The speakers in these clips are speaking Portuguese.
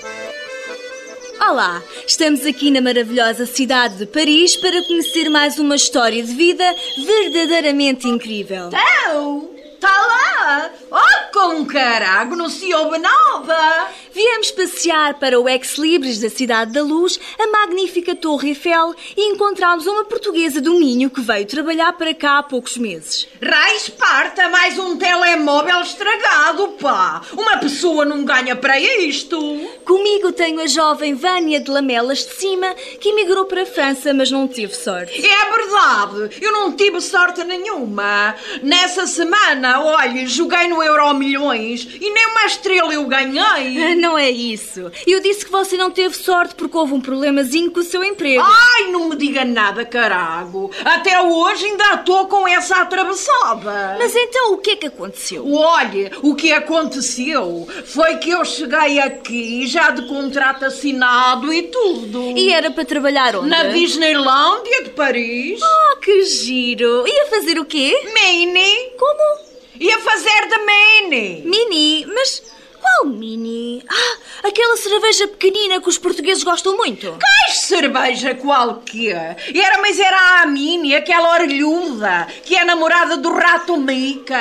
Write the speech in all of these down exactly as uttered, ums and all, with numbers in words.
Olá, estamos aqui na maravilhosa cidade de Paris para conhecer mais uma história de vida verdadeiramente incrível. Então, está lá! Oh, com carago, não se ouve nada! Viemos passear para o Ex-Libris da Cidade da Luz, a magnífica Torre Eiffel, e encontramos uma portuguesa do Minho que veio trabalhar para cá há poucos meses. Raiz parta, mais um telemóvel estragado, pá! Uma pessoa não ganha para isto! Comigo tenho a jovem Vânia de Lamelas de Cima, que emigrou para a França, mas não teve sorte. É verdade, eu não tive sorte nenhuma. Nessa semana, olha, joguei no Euro Milhões e nem uma estrela eu ganhei. Não é isso. Eu disse que você não teve sorte porque houve um problemazinho com o seu emprego. Ai, não me diga nada, carago. Até hoje ainda estou com essa atravessada. Mas então o que é que aconteceu? Olha, o que aconteceu foi que eu cheguei aqui já de contrato assinado e tudo. E era para trabalhar onde? Na Disneylândia de Paris. Oh, que giro. Ia fazer o quê? Mini. Como? Ia fazer de mini. Mini? Mas qual mini? Ah, aquela cerveja pequenina que os portugueses gostam muito. Que cerveja qualquer. Era, mas era a Mini, aquela orelhuda, que é namorada do rato Mickey.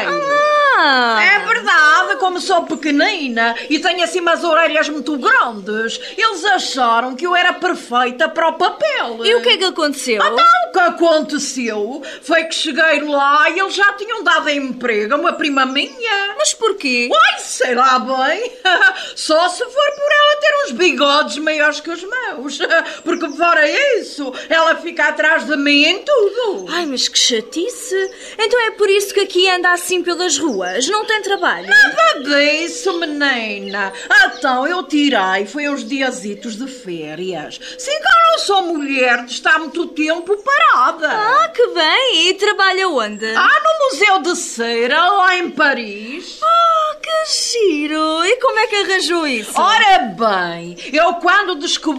Ah! É verdade, como sou pequenina e tenho assim umas orelhas muito grandes, eles acharam que eu era perfeita para o papel. E o que é que aconteceu? Então, o que aconteceu foi que cheguei lá e eles já tinham dado emprego a uma prima minha. Mas porquê? Ai, sei lá bem. Só se for por ela ter uns bigodes maiores que os meus. Porque fora isso, ela fica atrás de mim em tudo. Ai, mas que chatice. Então é por isso que aqui anda assim pelas ruas? Não tem trabalho? Nada disso, menina. Então, eu tirei, foi uns diazitos de férias. Sim, que eu não sou mulher de estar muito tempo parada. Ah, que bem. E trabalha onde? Ah, no Museu de Cera, lá em Paris. Ah, que giro. E como é que arranjou isso? Ora bem, eu quando descobri